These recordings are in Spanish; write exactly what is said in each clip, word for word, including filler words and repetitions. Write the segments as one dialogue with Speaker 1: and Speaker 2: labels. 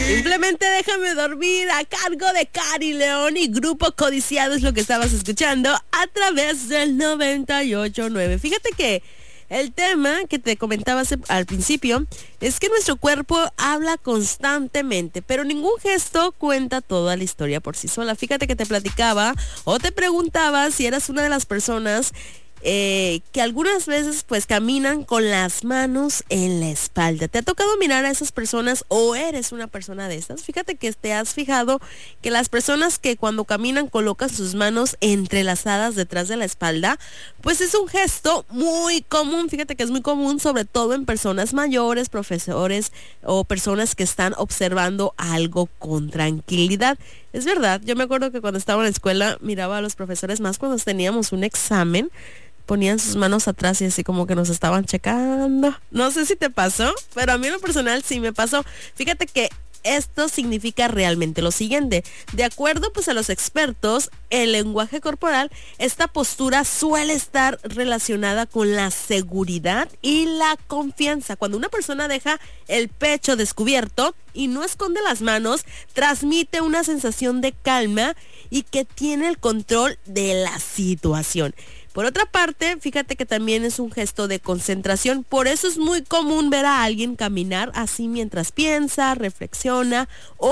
Speaker 1: Simplemente déjame dormir, a cargo de Cari León y Grupo Codiciado es lo que estabas escuchando a través del noventa y ocho punto nueve. Fíjate que el tema que te comentaba al principio es que nuestro cuerpo habla constantemente, pero ningún gesto cuenta toda la historia por sí sola. Fíjate que te platicaba o te preguntaba si eras una de las personas Eh, que algunas veces pues caminan con las manos en la espalda. ¿Te ha tocado mirar a esas personas o eres una persona de estas? Fíjate que te has fijado que las personas que cuando caminan colocan sus manos entrelazadas detrás de la espalda, pues es un gesto muy común. Fíjate que es muy común, sobre todo en personas mayores, profesores o personas que están observando algo con tranquilidad. Es verdad, yo me acuerdo que cuando estaba en la escuela miraba a los profesores, más cuando teníamos un examen, ponían sus manos atrás y así como que nos estaban checando. No sé si te pasó, pero a mí en lo personal sí me pasó. Fíjate que esto significa realmente lo siguiente. De acuerdo pues a los expertos, el lenguaje corporal, esta postura suele estar relacionada con la seguridad y la confianza. Cuando una persona deja el pecho descubierto y no esconde las manos, transmite una sensación de calma y que tiene el control de la situación. Por otra parte, fíjate que también es un gesto de concentración, por eso es muy común ver a alguien caminar así mientras piensa, reflexiona o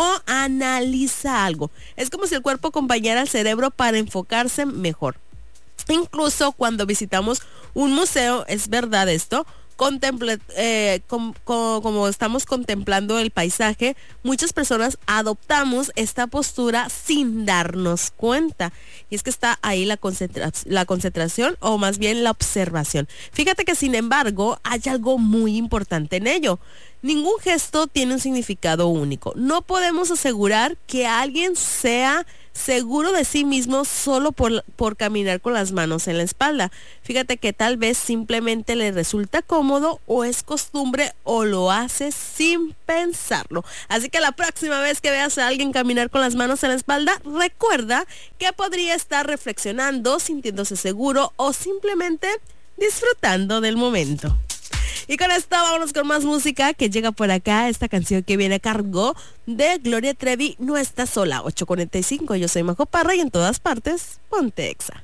Speaker 1: analiza algo. Es como si el cuerpo acompañara al cerebro para enfocarse mejor. Incluso cuando visitamos un museo, es verdad esto, Contemple, eh, com, com, como estamos contemplando el paisaje, muchas personas adoptamos esta postura sin darnos cuenta. Y es que está ahí la, concentra la concentración o más bien la observación. Fíjate que sin embargo hay algo muy importante en ello. Ningún gesto tiene un significado único. No podemos asegurar que alguien sea seguro de sí mismo solo por, por caminar con las manos en la espalda. Fíjate que tal vez simplemente le resulta cómodo o es costumbre o lo hace sin pensarlo. Así que la próxima vez que veas a alguien caminar con las manos en la espalda, recuerda que podría estar reflexionando, sintiéndose seguro o simplemente disfrutando del momento. Y con esto vámonos con más música que llega por acá. Esta canción que viene a cargo de Gloria Trevi, No Estás Sola. ocho cuarenta y cinco, yo soy Majo Parra y en todas partes, ponte Exa.